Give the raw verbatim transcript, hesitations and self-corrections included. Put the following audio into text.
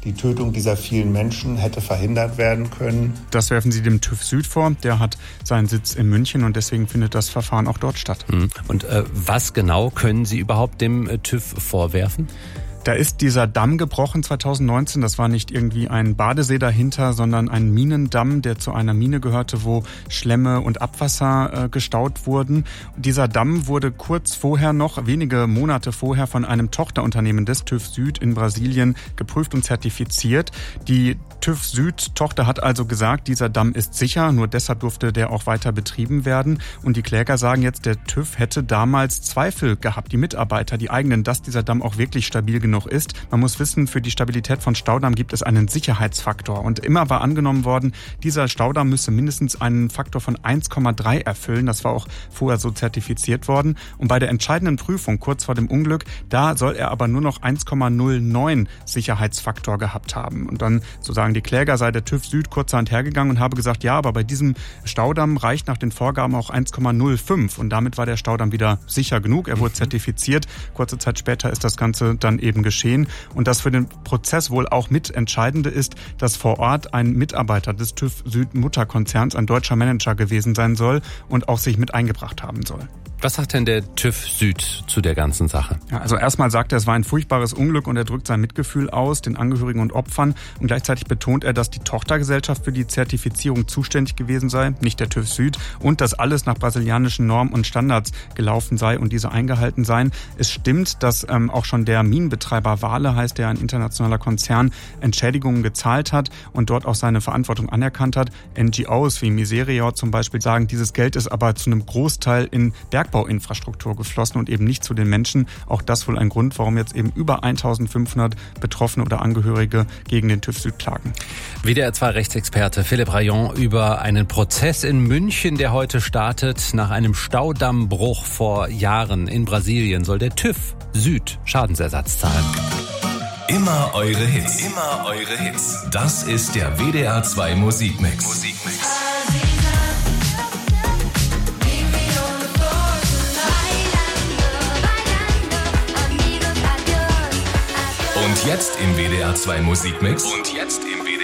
die Tötung dieser vielen Menschen hätte verhindert werden können. Das werfen Sie dem TÜV Süd vor. Der hat seinen Sitz in München und deswegen findet das Verfahren auch dort statt. Und äh, was genau können Sie überhaupt dem äh, TÜV vorwerfen? Da ist dieser Damm gebrochen zweitausendneunzehn. Das war nicht irgendwie ein Badesee dahinter, sondern ein Minendamm, der zu einer Mine gehörte, wo Schlemme und Abwasser äh, gestaut wurden. Dieser Damm wurde kurz vorher noch, wenige Monate vorher, von einem Tochterunternehmen des TÜV Süd in Brasilien geprüft und zertifiziert. Die TÜV Süd-Tochter hat also gesagt, dieser Damm ist sicher, nur deshalb durfte der auch weiter betrieben werden. Und die Kläger sagen jetzt, der TÜV hätte damals Zweifel gehabt, die Mitarbeiter, die eigenen, dass dieser Damm auch wirklich stabil genug ist. Man muss wissen, für die Stabilität von Staudamm gibt es einen Sicherheitsfaktor. Und immer war angenommen worden, dieser Staudamm müsse mindestens einen Faktor von eins Komma drei erfüllen. Das war auch vorher so zertifiziert worden. Und bei der entscheidenden Prüfung, kurz vor dem Unglück, da soll er aber nur noch eins Komma null neun Sicherheitsfaktor gehabt haben. Und dann, so sagen die Kläger, sei der TÜV Süd kurzerhand hergegangen und habe gesagt, ja, aber bei diesem Staudamm reicht nach den Vorgaben auch eins Komma null fünf. Und damit war der Staudamm wieder sicher genug. Er wurde zertifiziert. Kurze Zeit später ist das Ganze dann eben geschehen. Und das für den Prozess wohl auch mitentscheidende ist, dass vor Ort ein Mitarbeiter des TÜV Süd Mutterkonzerns, ein deutscher Manager gewesen sein soll und auch sich mit eingebracht haben soll. Was sagt denn der TÜV Süd zu der ganzen Sache? Ja, also erstmal sagt er, es war ein furchtbares Unglück und er drückt sein Mitgefühl aus, den Angehörigen und Opfern. Und gleichzeitig betont er, dass die Tochtergesellschaft für die Zertifizierung zuständig gewesen sei, nicht der TÜV Süd, und dass alles nach brasilianischen Normen und Standards gelaufen sei und diese eingehalten seien. Es stimmt, dass ähm, auch schon der Minenbetreiber Vale, heißt der, ein internationaler Konzern, Entschädigungen gezahlt hat und dort auch seine Verantwortung anerkannt hat. N G Os wie Miseria zum Beispiel sagen, dieses Geld ist aber zu einem Großteil in Bergbauinfrastruktur geflossen und eben nicht zu den Menschen. Auch das wohl ein Grund, warum jetzt eben über eintausendfünfhundert Betroffene oder Angehörige gegen den TÜV Süd klagen. W D R zwei Rechtsexperte Philipp Rayon über einen Prozess in München, der heute startet. Nach einem Staudammbruch vor Jahren in Brasilien soll der TÜV Süd Schadensersatz zahlen. Immer eure Hits, immer eure Hits. Das ist der W D R zwei Musikmix. Musikmix. Und jetzt im W D R zwei Musikmix. Und jetzt im W D R